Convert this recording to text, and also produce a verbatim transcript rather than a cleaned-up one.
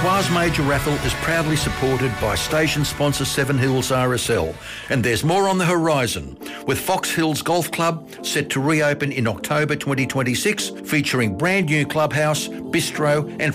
Twas Major Raffle is proudly supported by station sponsor Seven Hills R S L, and there's more on the horizon, with Fox Hills Golf Club set to reopen in October twenty twenty-six, featuring brand new clubhouse, bistro and